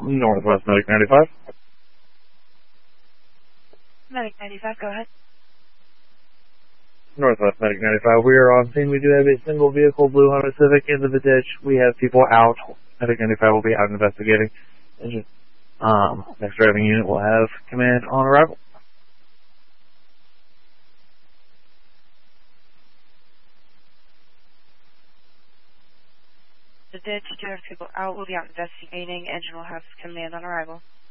Northwest Medic 95. Medic 95, go ahead. Northwest Medic 95. We are on scene. We do have a single vehicle, blue Honda Civic, into the ditch. We have people out. Medic 95 will be out investigating. Next driving unit will have command on arrival. The ditch, 2 people out, will be out investigating. Engine will have command on arrival.